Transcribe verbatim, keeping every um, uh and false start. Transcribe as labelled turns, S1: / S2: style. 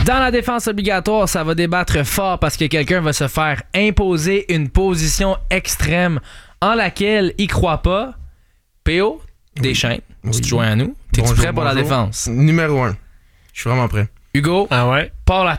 S1: Dans la défense obligatoire, ça va débattre fort parce que quelqu'un va se faire imposer une position extrême en laquelle il croit pas. P O, Deschênes, oui. Tu te joins à nous. T'es-tu prêt pour bonjour. La défense?
S2: Numéro un. Je suis vraiment prêt.
S1: Hugo,
S3: ah ouais?
S1: Paul